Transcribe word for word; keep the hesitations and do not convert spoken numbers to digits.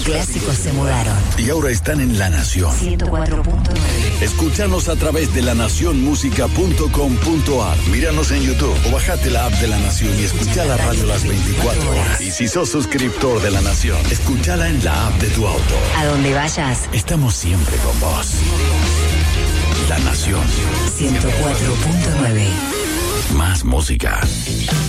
clásicos se mudaron. Y ahora están en La Nación. ciento cuatro punto nueve. Escúchanos a través de la nación música punto com punto a r. Míranos en YouTube o bajate la app de La Nación y escucha la radio las veinticuatro horas. Y si sos suscriptor de La Nación, escúchala en la app de tu auto. A donde vayas, Estamos siempre con vos. La Nación. ciento cuatro punto nueve. Más música.